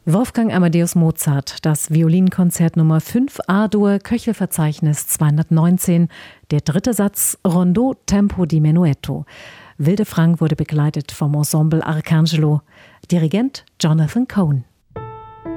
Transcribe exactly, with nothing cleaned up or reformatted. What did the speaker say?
Wolfgang Amadeus Mozart, das Violinkonzert Nummer fünf A-Dur, Köchelverzeichnis zweihundertneunzehn, der dritte Satz, Rondo Tempo di Menuetto. Wilde Frank wurde begleitet vom Ensemble Arcangelo, Dirigent Jonathan Cohen.